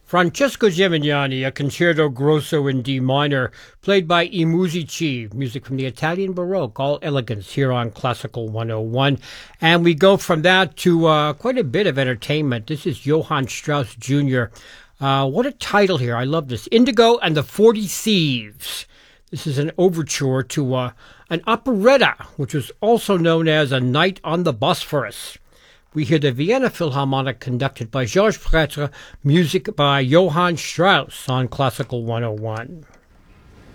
Francesco Gimignani, a concerto grosso in D minor, played by I Musici, music from the Italian Baroque, all elegance here on Classical 101. And we go from that to quite a bit of entertainment. This is Johann Strauss Jr. What a title here. I love this. Indigo and the 40 Thieves. This is an overture to an operetta, which was also known as A Night on the Bosphorus. We hear the Vienna Philharmonic conducted by Georges Prêtre, music by Johann Strauss on Classical 101.